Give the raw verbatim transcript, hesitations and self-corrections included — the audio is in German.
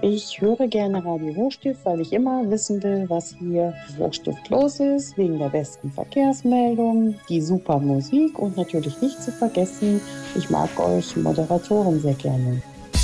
Ich höre gerne Radio Hochstift, weil ich immer wissen will, was hier Hochstift los ist, wegen der besten Verkehrsmeldung, die super Musik und natürlich nicht zu vergessen, ich mag euch Moderatoren sehr gerne.